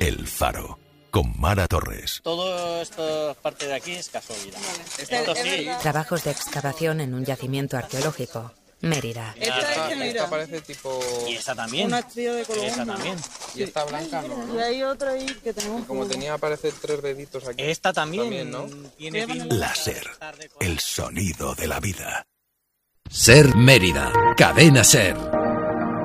El Faro, con Mara Torres. Todo esta parte de aquí es casualidad. Esto sí. Trabajos de excavación en un yacimiento arqueológico. Mérida. Esta parece tipo... Y esta también. Una estrella de color. Esta también. Y esta blanca no. Y hay otra ahí que tenemos. Y como tenía, parece 3 deditos aquí. Esta también, ¿no? Tiene La SER, el sonido de la vida. SER Mérida, Cadena SER.